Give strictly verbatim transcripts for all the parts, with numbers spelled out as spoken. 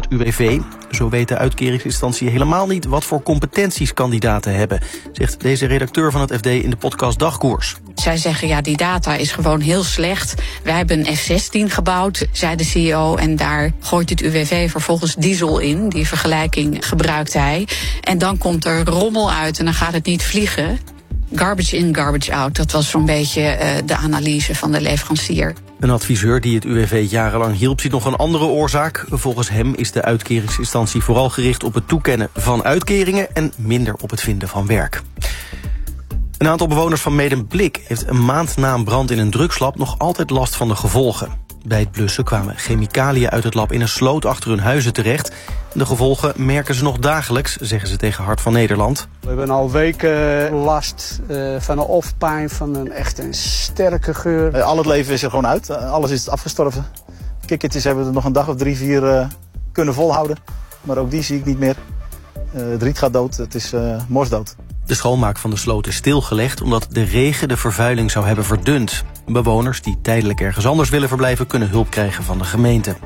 het U W V. Zo weet de uitkeringsinstantie helemaal niet wat voor competenties kandidaten hebben, zegt deze redacteur van het F D in de podcast Dagkoers. Zij zeggen, ja, die data is gewoon heel slecht. Wij hebben een F zestien gebouwd, zei de C E O, en daar gooit het U W V vervolgens diesel in. Die vergelijking gebruikt hij. En dan komt er rommel uit en dan gaat het niet vliegen. Garbage in, garbage out. Dat was zo'n beetje uh, de analyse van de leverancier. Een adviseur die het U W V jarenlang hielp ziet nog een andere oorzaak. Volgens hem is de uitkeringsinstantie vooral gericht op het toekennen van uitkeringen en minder op het vinden van werk. Een aantal bewoners van Medemblik heeft een maand na een brand in een drugslab nog altijd last van de gevolgen. Bij het blussen kwamen chemicaliën uit het lab in een sloot achter hun huizen terecht. De gevolgen merken ze nog dagelijks, zeggen ze tegen Hart van Nederland. We hebben al weken last uh, van een offpijn, van een echt een sterke geur. Uh, al het leven is er gewoon uit, uh, alles is afgestorven. Kikkertjes hebben we er nog een dag of drie, vier uh, kunnen volhouden. Maar ook die zie ik niet meer. Uh, het riet gaat dood, het is uh, morsdood. De schoonmaak van de sloot is stilgelegd omdat de regen de vervuiling zou hebben verdund. Bewoners die tijdelijk ergens anders willen verblijven kunnen hulp krijgen van de gemeente.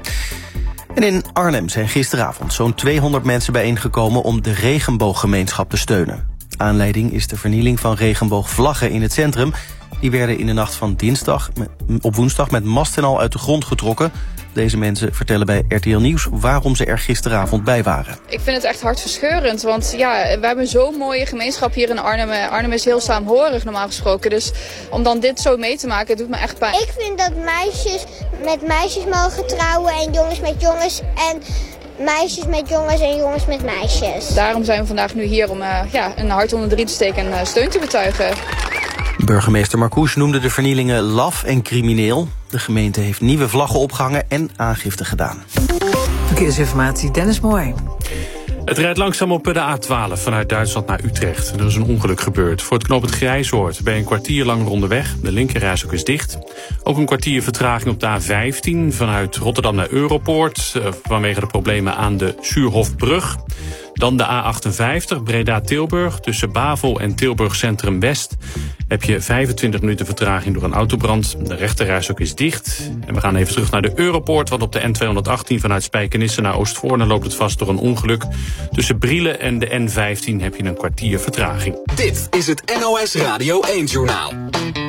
En in Arnhem zijn gisteravond zo'n tweehonderd mensen bijeengekomen om de regenbooggemeenschap te steunen. Aanleiding is de vernieling van regenboogvlaggen in het centrum. Die werden in de nacht van dinsdag op woensdag met mast en al uit de grond getrokken. Deze mensen vertellen bij R T L Nieuws waarom ze er gisteravond bij waren. Ik vind het echt hartverscheurend, want ja, we hebben zo'n mooie gemeenschap hier in Arnhem. Arnhem is heel saamhorig normaal gesproken, dus om dan dit zo mee te maken, doet me echt pijn. Ik vind dat meisjes met meisjes mogen trouwen en jongens met jongens en meisjes met jongens en jongens met meisjes. Daarom zijn we vandaag nu hier om uh, ja, een hart onder de riem te steken en uh, steun te betuigen. Burgemeester Marcouch noemde de vernielingen laf en crimineel. De gemeente heeft nieuwe vlaggen opgehangen en aangifte gedaan. Verkeersinformatie, Dennis Mooi. Het rijdt langzaam op de A twaalf vanuit Duitsland naar Utrecht. Er is een ongeluk gebeurd. Voor het knooppunt Grijzoord ben je een kwartier langer onderweg. De linkerrijstrook is dicht. Ook een kwartier vertraging op de A vijftien vanuit Rotterdam naar Europoort. Vanwege de problemen aan de Suurhofbrug. Dan de A achtenvijftig Breda-Tilburg. Tussen Bavel en Tilburg Centrum West heb je vijfentwintig minuten vertraging door een autobrand. De rechterrijstrook is dicht. En we gaan even terug naar de Europoort. Want op de N tweehonderdachttien vanuit Spijkenisse naar Oostvoorne loopt het vast door een ongeluk. Tussen Brielen en de N vijftien heb je een kwartier vertraging. Dit is het N O S Radio één Journaal.